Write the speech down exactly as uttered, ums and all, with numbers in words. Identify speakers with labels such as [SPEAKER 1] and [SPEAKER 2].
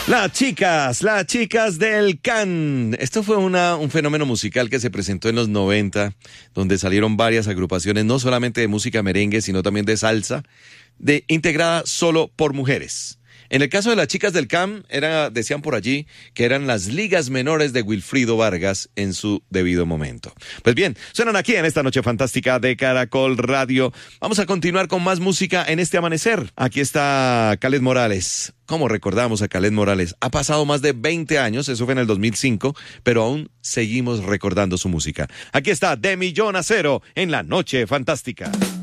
[SPEAKER 1] Las chicas, las chicas del Can. Esto fue una, un fenómeno musical que se presentó en los noventa, donde salieron varias agrupaciones, no solamente de música merengue, sino también de salsa, de, integrada solo por mujeres. En el caso de las chicas del Can, era, decían por allí que eran las ligas menores de Wilfrido Vargas en su debido momento. Pues bien, suenan aquí en esta noche fantástica de Caracol Radio. Vamos a continuar con más música en este amanecer. Aquí está Kaleth Morales. ¿Cómo recordamos a Kaleth Morales? Ha pasado más de veinte años, eso fue en el dos mil cinco, pero aún seguimos recordando su música. Aquí está De Millón a Cero en la Noche Fantástica.